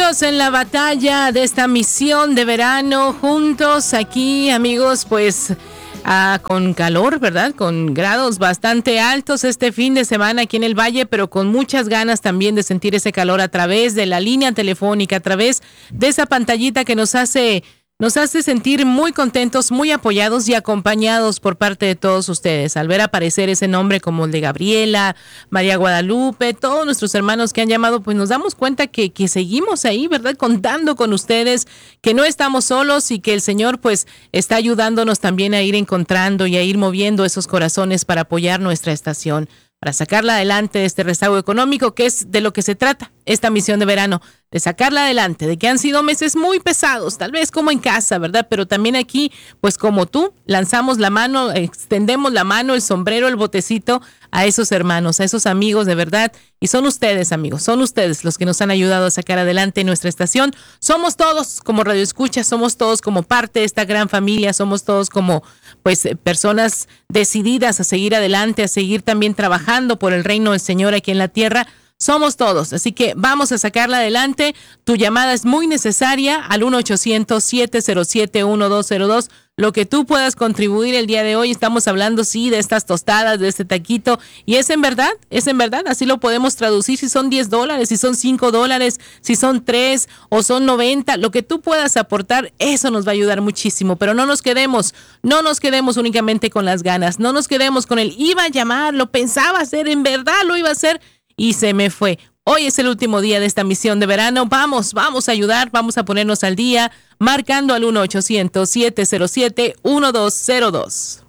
Unidos en la batalla de esta misión de verano, juntos aquí, amigos, pues con calor, ¿verdad? Con grados bastante altos este fin de semana aquí en el Valle, pero con muchas ganas también de sentir ese calor a través de la línea telefónica, a través de esa pantallita que nos hace sentir muy contentos, muy apoyados y acompañados por parte de todos ustedes. Al ver aparecer ese nombre como el de Gabriela, María Guadalupe, todos nuestros hermanos que han llamado, pues nos damos cuenta que seguimos ahí, ¿verdad? Contando con ustedes, que no estamos solos y que el Señor pues está ayudándonos también a ir encontrando y a ir moviendo esos corazones para apoyar nuestra estación, para sacarla adelante de este rezago económico, que es de lo que se trata esta misión de verano, de sacarla adelante, de que han sido meses muy pesados, tal vez como en casa, ¿verdad? Pero también aquí, pues como tú, lanzamos la mano, extendemos la mano, el sombrero, el botecito a esos hermanos, a esos amigos de verdad. Y son ustedes, amigos, son ustedes los que nos han ayudado a sacar adelante nuestra estación. Somos todos como Radio Escucha, somos todos como parte de esta gran familia, somos todos como pues personas decididas a seguir adelante, a seguir también trabajando por el reino del Señor aquí en la tierra. Somos todos, así que vamos a sacarla adelante. Tu llamada es muy necesaria al 1-800-707-1202. Lo que tú puedas contribuir el día de hoy, estamos hablando, sí, de estas tostadas, de este taquito, y es en verdad, así lo podemos traducir, si son $10, si son $5, si son 3 o son 90, lo que tú puedas aportar, eso nos va a ayudar muchísimo, pero no nos quedemos únicamente con las ganas, no nos quedemos con el iba a llamar, lo pensaba hacer, en verdad lo iba a hacer, y se me fue. Hoy es el último día de esta misión de verano. Vamos a ayudar, vamos a ponernos al día, marcando al 1-800-707-1202.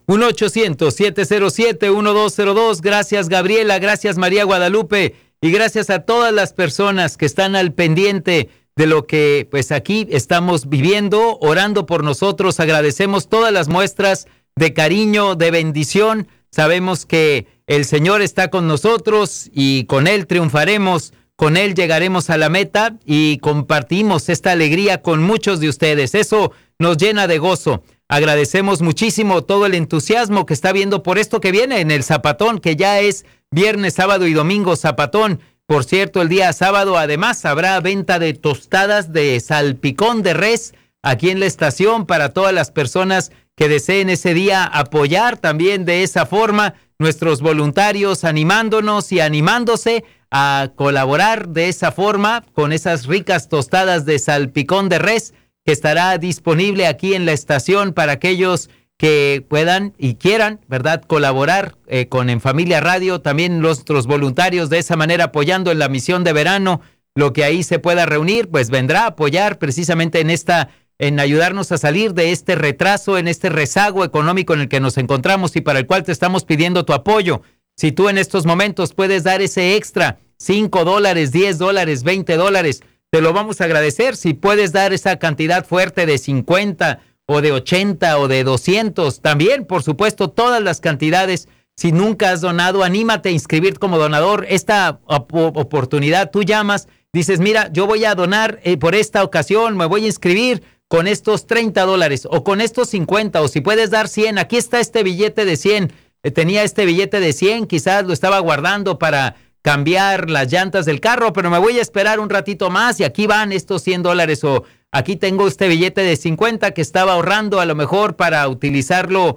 1-800-707-1202. Gracias, Gabriela, gracias, María Guadalupe, y gracias a todas las personas que están al pendiente de lo que pues aquí estamos viviendo, orando por nosotros. Agradecemos todas las muestras de cariño, de bendición. Sabemos que el Señor está con nosotros y con Él triunfaremos, con Él llegaremos a la meta y compartimos esta alegría con muchos de ustedes. Eso nos llena de gozo. Agradecemos muchísimo todo el entusiasmo que está viendo por esto que viene en el Zapatón, que ya es viernes, sábado y domingo Zapatón. Por cierto, el día sábado además habrá venta de tostadas de salpicón de res aquí en la estación para todas las personas que deseen ese día apoyar también de esa forma. Nuestros voluntarios animándonos y animándose a colaborar de esa forma con esas ricas tostadas de salpicón de res que estará disponible aquí en la estación para aquellos que puedan y quieran, ¿verdad?, colaborar con En Familia Radio. También nuestros voluntarios de esa manera apoyando en la misión de verano, lo que ahí se pueda reunir, pues vendrá a apoyar precisamente en ayudarnos a salir de este retraso, en este rezago económico en el que nos encontramos y para el cual te estamos pidiendo tu apoyo. Si tú en estos momentos puedes dar ese extra, $5, $10, $20, te lo vamos a agradecer. Si puedes dar esa cantidad fuerte de 50 o de 80 o de 200, también, por supuesto, todas las cantidades. Si nunca has donado, anímate a inscribirte como donador. Esta oportunidad, tú llamas, dices, mira, yo voy a donar por esta ocasión, me voy a inscribir con estos $30 o con estos 50, o si puedes dar 100, aquí está este billete de 100, tenía este billete de 100, quizás lo estaba guardando para cambiar las llantas del carro, pero me voy a esperar un ratito más y aquí van estos $100, o aquí tengo este billete de 50 que estaba ahorrando a lo mejor para utilizarlo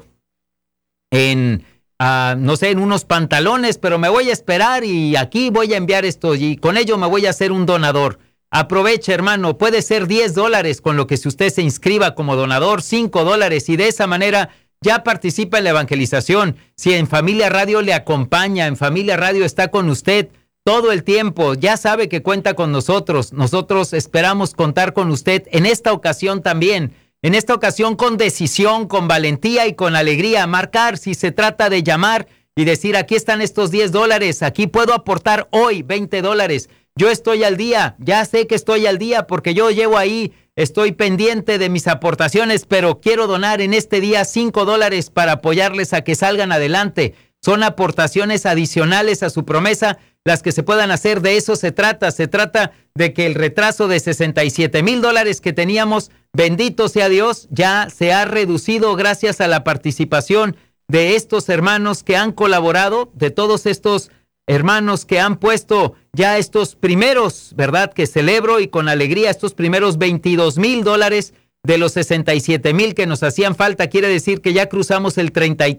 en, no sé, en unos pantalones, pero me voy a esperar y aquí voy a enviar esto y con ello me voy a hacer un donador. Aproveche, hermano, puede ser $10 con lo que si usted se inscriba como donador, $5, y de esa manera ya participa en la evangelización. Si En Familia Radio le acompaña, En Familia Radio está con usted todo el tiempo, ya sabe que cuenta con nosotros. Nosotros esperamos contar con usted en esta ocasión también. En esta ocasión con decisión, con valentía y con alegría. Marcar si se trata de llamar y decir, aquí están estos $10, aquí puedo aportar hoy $20. Yo estoy al día, ya sé que estoy al día porque yo llevo ahí, estoy pendiente de mis aportaciones, pero quiero donar en este día $5 para apoyarles a que salgan adelante. Son aportaciones adicionales a su promesa, las que se puedan hacer. De eso se trata de que el retraso de $67,000 que teníamos, bendito sea Dios, ya se ha reducido gracias a la participación de estos hermanos que han colaborado, de todos estos hermanos que han puesto ya estos primeros, ¿verdad? Que celebro y con alegría estos primeros $22,000 de los 67,000 que nos hacían falta. Quiere decir que ya cruzamos el 33